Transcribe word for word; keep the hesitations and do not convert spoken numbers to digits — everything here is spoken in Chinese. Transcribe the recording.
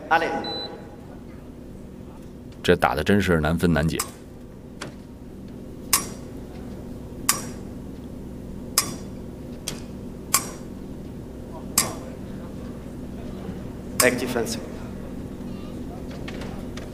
阿磊， 这打的真是难分难解。 Back defensive.